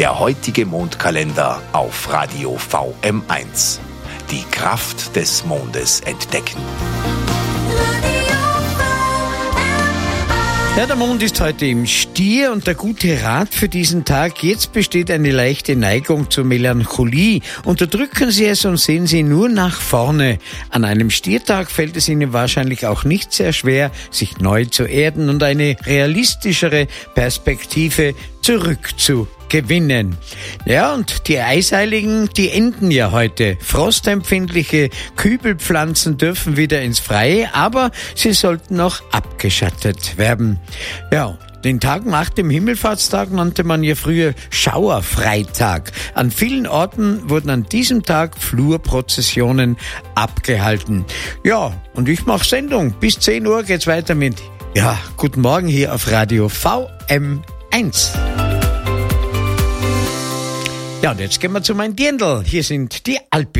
Der heutige Mondkalender auf Radio VM1. Die Kraft des Mondes entdecken. Ja, der Mond ist heute im Stier und der gute Rat für diesen Tag: Jetzt besteht eine leichte Neigung zur Melancholie. Unterdrücken Sie es und sehen Sie nur nach vorne. An einem Stiertag fällt es Ihnen wahrscheinlich auch nicht sehr schwer, sich neu zu erden und eine realistischere Perspektive zurückzugewinnen. Ja, und die Eisheiligen, die enden ja heute. Frostempfindliche Kübelpflanzen dürfen wieder ins Freie, aber sie sollten noch abgeschattet werden. Ja, den Tag nach dem Himmelfahrtstag nannte man ja früher Schauerfreitag. An vielen Orten wurden an diesem Tag Flurprozessionen abgehalten. Ja, und ich mache Sendung. Bis 10 Uhr geht's weiter mit Guten Morgen hier auf Radio VM1. Ja, und jetzt gehen wir zu meinem Dirndl. Hier sind die Alpen.